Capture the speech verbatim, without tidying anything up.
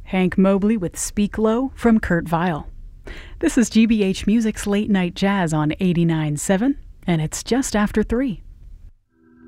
Hank Mobley with Speak Low from Kurt Vile. This is G B H Music's Late Night Jazz on eighty-nine point seven, and it's just after three.